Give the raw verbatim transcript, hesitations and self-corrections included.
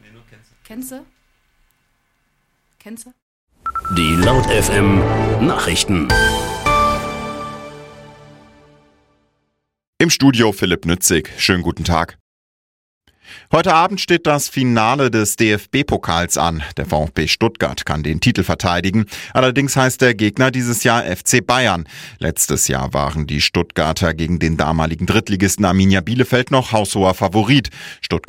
Kennst du? Kennst du? Die Laut F M Nachrichten. Im Studio Philipp Nützig. Schönen guten Tag. Heute Abend steht das Finale des D F B-Pokals an. Der VfB Stuttgart kann den Titel verteidigen. Allerdings heißt der Gegner dieses Jahr F C Bayern. Letztes Jahr waren die Stuttgarter gegen den damaligen Drittligisten Arminia Bielefeld noch haushoher Favorit. Stuttgart